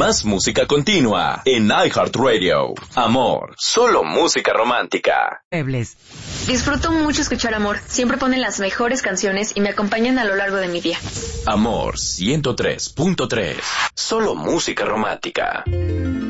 Más música continua en iHeartRadio. Amor, solo música romántica. Disfruto mucho escuchar Amor. Siempre ponen las mejores canciones y me acompañan a lo largo de mi día. Amor 103.3. Solo música romántica.